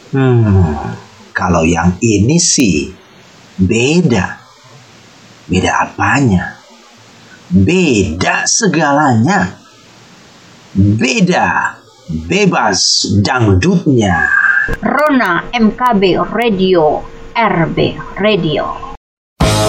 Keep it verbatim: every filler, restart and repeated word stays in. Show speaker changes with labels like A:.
A: Hmm, kalau yang ini sih beda. Beda apanya? Beda segalanya. Beda, bebas dangdutnya.
B: Rona M K B Radio, R B Radio.